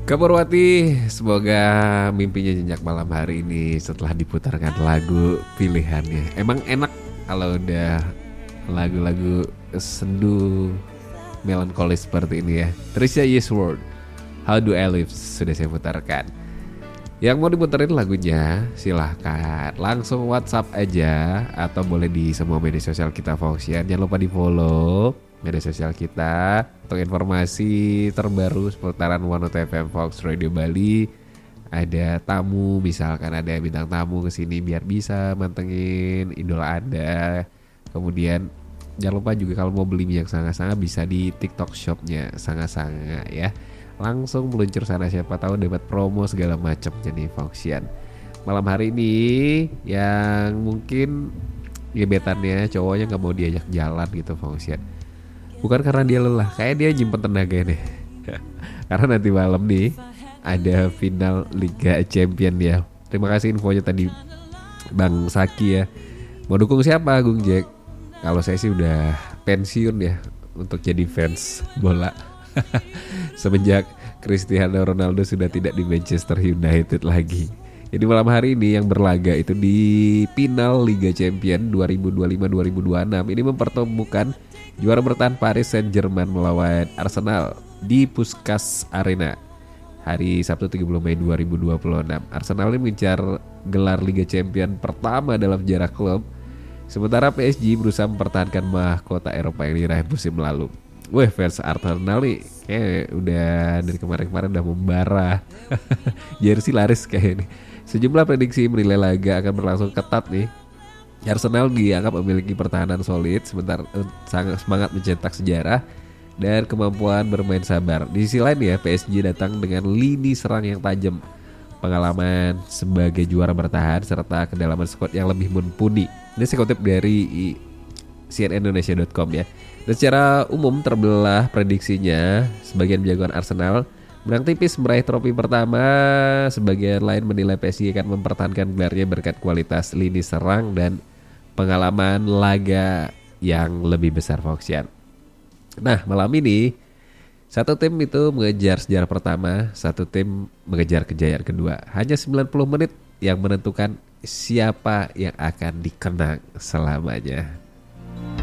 Kak Purwati, semoga mimpinya nyenyak malam hari ini setelah diputarkan lagu pilihannya. Emang enak kalau udah lagu-lagu sendu melankolis seperti ini ya. Trisha Yearwood, How Do I Live sudah saya putarkan. Yang mau diputerin lagunya silahkan langsung WhatsApp aja atau boleh di semua media sosial kita Foxian. Jangan lupa di follow media sosial kita untuk informasi terbaru seputaran One FM Fox Radio Bali. Ada tamu, misalkan ada bintang tamu kesini biar bisa mantengin idola Anda. Kemudian jangan lupa juga kalau mau beli minyak sanga-sanga bisa di TikTok shopnya sanga-sanga ya. Langsung meluncur sana, siapa tahu dapat promo segala macamnya nih Foxian. Malam hari ini yang mungkin gebetannya cowoknya nggak mau diajak jalan gitu Foxian. Bukan karena dia lelah, kayak dia nyimpen tenaga nih. Karena nanti malam nih ada final Liga Champion ya. Terima kasih infonya tadi Bang Saki ya. Mau dukung siapa Gung Jack? Kalau saya sih udah pensiun ya untuk jadi fans bola. Semenjak Cristiano Ronaldo sudah tidak di Manchester United lagi. Jadi malam hari ini yang berlaga itu di final Liga Champion 2025-2026 ini mempertemukan juara bertahan Paris Saint-Germain melawan Arsenal di Puskas Arena hari Sabtu 30 Mei 2026. Arsenal ini mengejar gelar Liga Champion pertama dalam sejarah klub, sementara PSG berusaha mempertahankan mahkota Eropa yang diraih musim lalu. Wah, fans Arsenal nih kayak udah dari kemarin-kemarin udah membara. Jersey laris kayak ini. Sejumlah prediksi menilai laga akan berlangsung ketat nih. Arsenal dianggap memiliki pertahanan solid, sangat semangat mencetak sejarah dan kemampuan bermain sabar. Di sisi lain ya, PSG datang dengan lini serang yang tajam, pengalaman sebagai juara bertahan serta kedalaman skuad yang lebih mumpuni. Ini saya kutip dari cnnindonesia.com ya. Dan secara umum terbelah prediksinya, sebagian jagoan Arsenal menang tipis meraih trofi pertama, sebagian lain menilai PSG akan mempertahankan gelarnya berkat kualitas lini serang dan pengalaman laga yang lebih besar Foxian. Nah malam ini satu tim itu mengejar sejarah pertama, satu tim mengejar kejayaan kedua. Hanya 90 menit yang menentukan siapa yang akan dikenang selamanya.